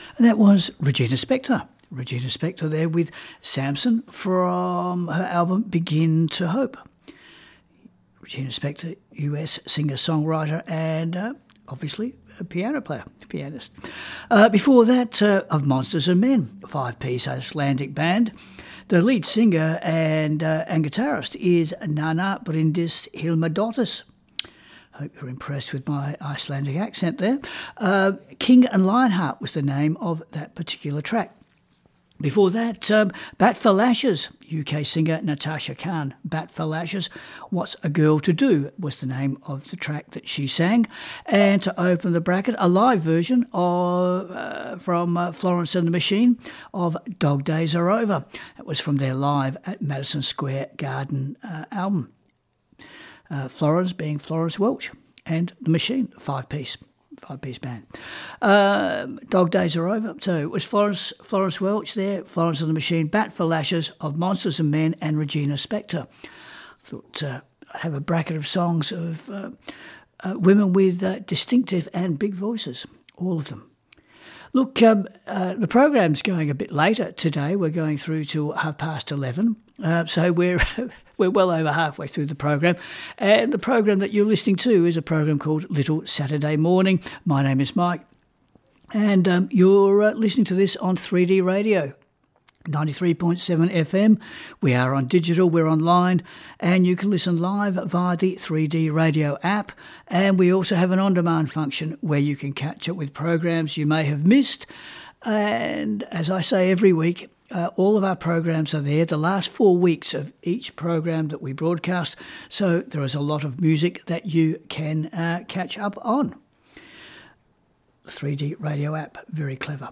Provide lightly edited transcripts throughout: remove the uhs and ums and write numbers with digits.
And that was Regina Spektor. Regina Spektor there with Samson from her album Begin to Hope. Regina Spektor, US singer-songwriter and obviously a pianist. Before that, of Monsters and Men, five-piece Icelandic band. The lead singer and guitarist is Nana Bryndís Hilmadóttir. Hope you're impressed with my Icelandic accent there. King and Lionheart was the name of that particular track. Before that, Bat for Lashes, UK singer Natasha Khan. Bat for Lashes, What's a Girl to Do was the name of the track that she sang. And to open the bracket, a live version of from Florence and the Machine of Dog Days Are Over. That was from their Live at Madison Square Garden album. Florence being Florence Welch and the Machine, five-piece band. Dog Days Are Over. So it was Florence Welch there, Florence and the Machine, Bat for Lashes, of Monsters and Men, and Regina Spektor. Thought I'd have a bracket of songs of women with distinctive and big voices, all of them. Look, the program's going a bit later today. We're going through to 11:30. So we're well over halfway through the program, and the program that you're listening to is a program called Little Saturday Morning. My name is Mike, and you're listening to this on 3D Radio, 93.7 FM. We are on digital, we're online, and you can listen live via the 3D Radio app, and we also have an on-demand function where you can catch up with programs you may have missed. And as I say every week, all of our programs are there, the last 4 weeks of each program that we broadcast, so there is a lot of music that you can catch up on. The 3D Radio app, very clever.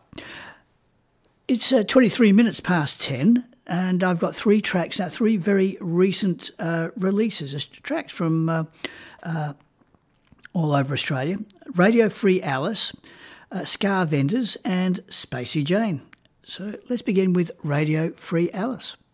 It's 23 minutes past 10, and I've got three tracks now, three very recent releases. It's tracks from all over Australia. Radio Free Alice, Scar Vendors and Spacey Jane. So let's begin with Radio Free Alice.